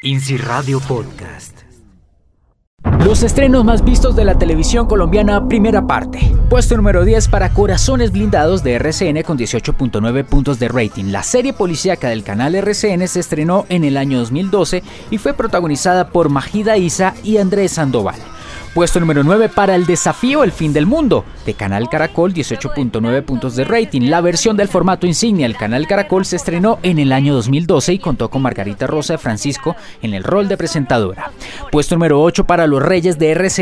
INSI Radio Podcast. Los estrenos más vistos de la televisión colombiana, primera parte. Puesto número 10 para Corazones Blindados de RCN con 18.9 puntos de rating. La serie policíaca del canal RCN se estrenó en el año 2012 y fue protagonizada por Majida Isa y Andrés Sandoval. Puesto número 9 para El Desafío, el fin del mundo, de Canal Caracol, 18.9 puntos de rating. La versión del formato insignia del Canal Caracol se estrenó en el año 2012 y contó con Margarita Rosa de Francisco en el rol de presentadora. Puesto número 8 para Los Reyes de RCN.